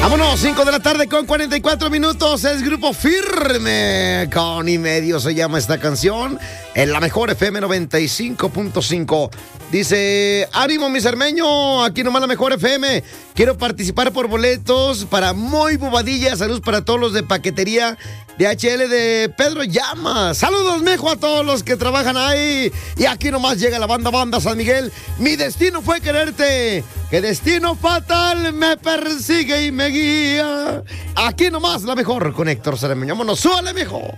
Vámonos, 5 de la tarde con 44 minutos. Es Grupo Firme. Con y medio se llama esta canción. En la mejor FM 95.5. Dice, ánimo mi cermeño, aquí nomás la mejor FM. Quiero participar por boletos para Muy Bobadilla. Saludos para todos los de paquetería de HL de Pedro Llamas. Saludos, mijo, a todos los que trabajan ahí. Y aquí nomás llega la banda San Miguel. Mi destino fue quererte. Que destino fatal me persigue y me guía. Aquí nomás la mejor con Héctor Cermeño. Vámonos, súbale, mijo.